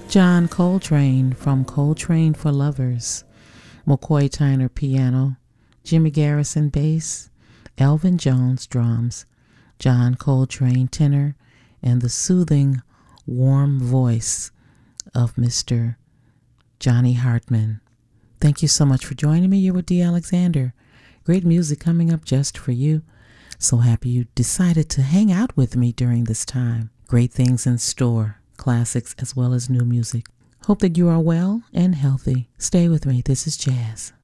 John Coltrane from Coltrane for Lovers, McCoy Tyner piano, Jimmy Garrison bass, Elvin Jones drums, John Coltrane tenor, and the soothing, warm voice of Mr. Johnny Hartman. Thank you so much for joining me. You're with Dee Alexander. Great music coming up just for you. So happy you decided to hang out with me during this time. Great things in store, classics as well as new music. Hope that you are well and healthy. Stay with me. This is Jazz.